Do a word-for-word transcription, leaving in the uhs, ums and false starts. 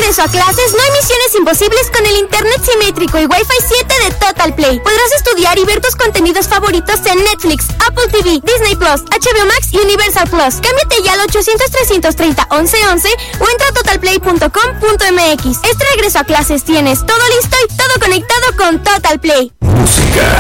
regreso a clases, no hay misiones imposibles con el internet simétrico y Wi-Fi siete de Total Play. Podrás estudiar y ver tus contenidos favoritos en Netflix, Apple T V, Disney Plus, H B O Max y Universal Plus. Cámbiate ya al ochocientos, trescientos treinta, once once o entra a total play punto com punto m x. Este regreso a clases tienes todo listo y todo conectado con Total Play. Música,